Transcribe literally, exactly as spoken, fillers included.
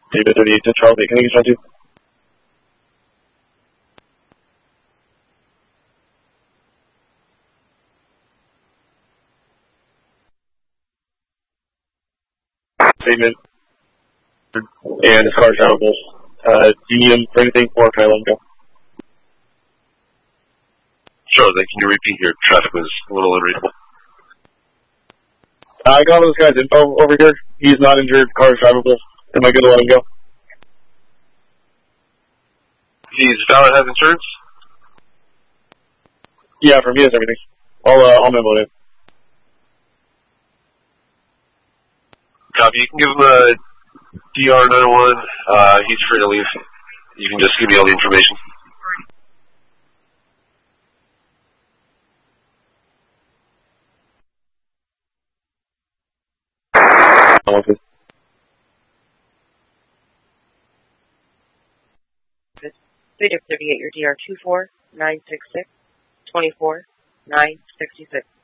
David thirty-eight to Charlie, can I get you? Statement. And his car is drivable. Uh, do you need him for anything, or can I let him go? Sure, then can you repeat? Your traffic was a little unreadable. I got all this guy's info over here. He's not injured, car is drivable. Am I good to let him go? He's valid, has insurance? Yeah, for me it's everything. I'll, uh, I'll memo it in. Copy. You can give him a D R nine one. Uh, he's free to leave. You can just give me all the information. Freedom thirty-eight, your D R two four nine six six two four nine six six.